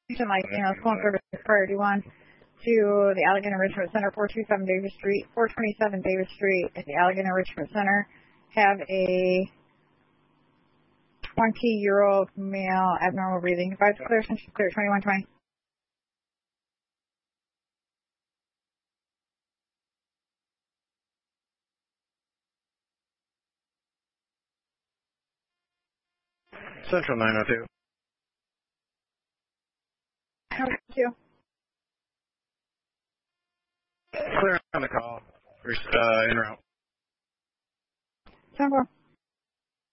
Like, school and service priority 1 to the Allegan Enrichment Center, 427 Davis Street at the Allegan Enrichment Center. Have a 20-year-old male abnormal breathing. Device clear, central clear, 2120. Central 902. Thank you. Clear on the call. En route. Central.